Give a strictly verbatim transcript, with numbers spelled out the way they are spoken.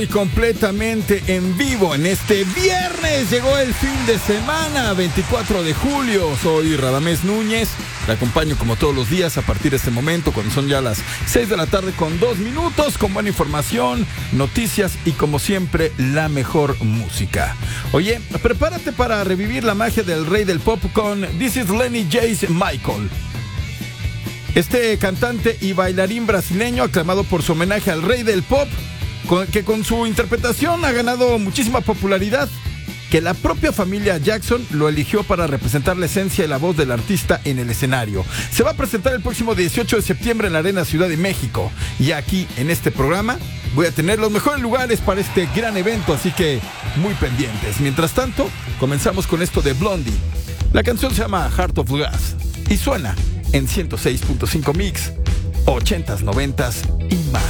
Y completamente en vivo en este viernes llegó el fin de semana, veinticuatro de julio. Soy Radamés Núñez, te acompaño como todos los días a partir de este momento, cuando son ya las seis de la tarde con dos minutos, con buena información, noticias y como siempre la mejor música. Oye, prepárate para revivir la magia del rey del pop con This is Lenny Jace Michael. Este cantante y bailarín brasileño, aclamado por su homenaje al rey del pop, que con su interpretación ha ganado muchísima popularidad, que la propia familia Jackson lo eligió para representar la esencia y la voz del artista en el escenario. Se va a presentar el próximo dieciocho de septiembre en la Arena Ciudad de México. Y aquí, en este programa, voy a tener los mejores lugares para este gran evento, así que muy pendientes. Mientras tanto, comenzamos con esto de Blondie. La canción se llama Heart of Glass y suena en ciento seis punto cinco Mix, ochentas, noventas y más.